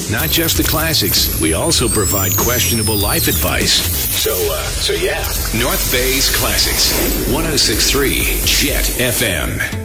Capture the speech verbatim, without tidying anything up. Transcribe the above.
It's not just the classics. We also provide questionable life advice. So, uh, so yeah. North Bay's Classics. one oh six point three Jet F M.